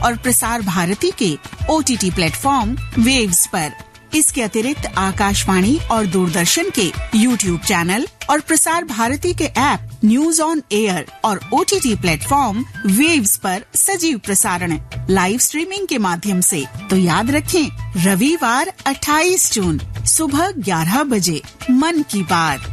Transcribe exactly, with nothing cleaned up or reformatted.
और प्रसार भारती के OTT platform waves पर। इसके अतिरिक्त आकाशवाणी और दूरदर्शन के यूट्यूब चैनल और प्रसार भारती के ऐप न्यूज ऑन एयर और ओटीटी प्लेटफॉर्म वेव्स पर सजीव प्रसारण लाइव स्ट्रीमिंग के माध्यम से। तो याद रखें, रविवार अट्ठाईस जून सुबह ग्यारह बजे मन की बात।